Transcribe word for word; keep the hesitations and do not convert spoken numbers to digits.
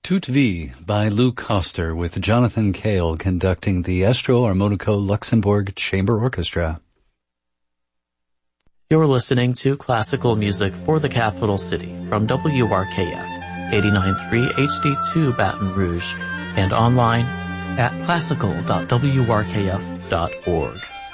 Toute Vie by Lou Koster with Jonathan Cale conducting the Estro Armonico Luxembourg Chamber Orchestra. You're listening to classical music for the capital city from W R K F, eighty-nine point three H D two Baton Rouge, and online at classical dot w r k f dot org.